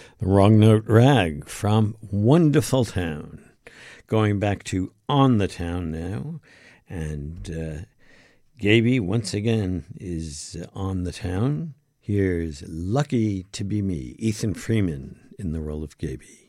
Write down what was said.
The Wrong Note Rag from Wonderful Town. Going back to On the Town now. And Gaby, once again, is on the town. Here's Lucky to Be Me, Ethan Freeman in the role of Gaby.